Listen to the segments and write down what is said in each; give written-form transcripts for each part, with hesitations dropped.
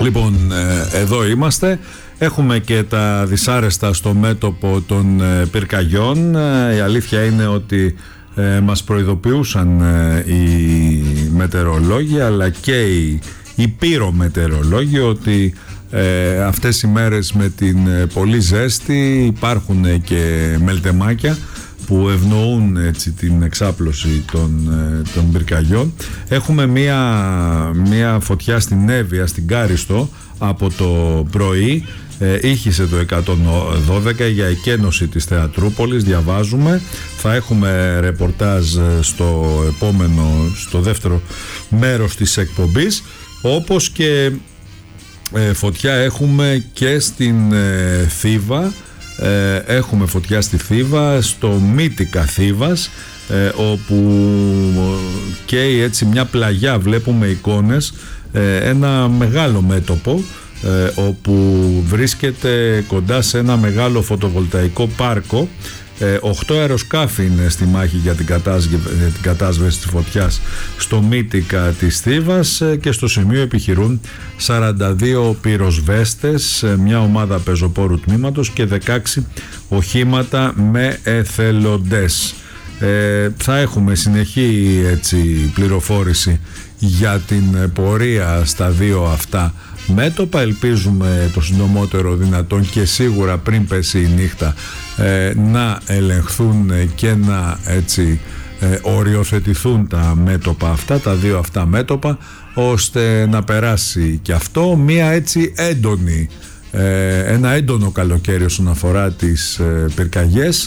Λοιπόν, εδώ είμαστε. Έχουμε και τα δυσάρεστα στο μέτωπο των πυρκαγιών. Η αλήθεια είναι ότι μας προειδοποιούσαν οι μετεωρολόγοι αλλά και οι πυρομετεωρολόγοι ότι αυτές οι μέρες με την πολύ ζέστη υπάρχουν και μελτεμάκια που ευνοούν έτσι την εξάπλωση των πυρκαγιών. Έχουμε μία φωτιά στην Εύβοια, στην Κάριστο, από το πρωί. Ήχησε το 112 για εκένωση της Θεατρούπολης, διαβάζουμε. Θα έχουμε ρεπορτάζ στο δεύτερο μέρος της εκπομπής, όπως και φωτιά έχουμε και στην Θήβα. Έχουμε φωτιά στη Θήβα, στο Μύτικα Θήβας, όπου καίει έτσι μια πλαγιά, βλέπουμε εικόνες, ένα μεγάλο μέτωπο, όπου βρίσκεται κοντά σε ένα μεγάλο φωτοβολταϊκό πάρκο. 8 αεροσκάφη είναι στη μάχη για την κατάσβεση της φωτιάς στο Μύτικα της Θήβας και στο σημείο επιχειρούν 42 πυροσβέστες, μια ομάδα πεζοπόρου τμήματος και 16 οχήματα με εθελοντές. Θα έχουμε συνεχή έτσι πληροφόρηση για την πορεία στα δύο αυτά μέτωπα. Ελπίζουμε το συντομότερο δυνατόν και σίγουρα πριν πέσει η νύχτα να ελεγχθούν και να έτσι οριοθετηθούν τα μέτωπα αυτά, τα δύο αυτά μέτωπα, ώστε να περάσει και αυτό μια έτσι έντονη, ένα έντονο καλοκαίρι όσον αφορά τις πυρκαγιές,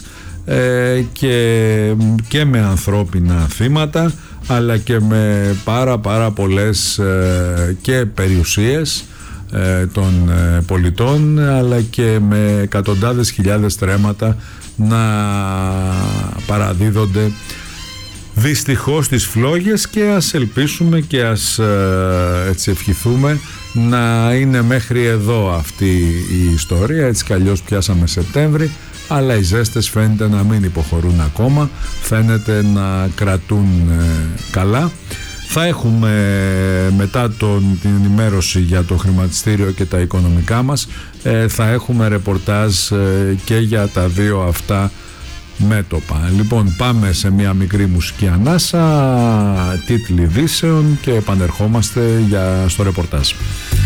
και με ανθρώπινα θύματα αλλά και με πάρα πολλές και περιουσίες των πολιτών, αλλά και με εκατοντάδες χιλιάδες τρέματα να παραδίδονται δυστυχώς στις φλόγες. Και ας ελπίσουμε και ας έτσι ευχηθούμε να είναι μέχρι εδώ αυτή η ιστορία. Έτσι κι αλλιώς πιάσαμε Σεπτέμβρη, αλλά οι ζέστες φαίνεται να μην υποχωρούν ακόμα, φαίνεται να κρατούν καλά. Θα έχουμε μετά την ενημέρωση για το χρηματιστήριο και τα οικονομικά μας, θα έχουμε ρεπορτάζ και για τα δύο αυτά μέτωπα. Λοιπόν, πάμε σε μια μικρή μουσική ανάσα, τίτλοι ειδήσεων, και επανερχόμαστε στο ρεπορτάζ.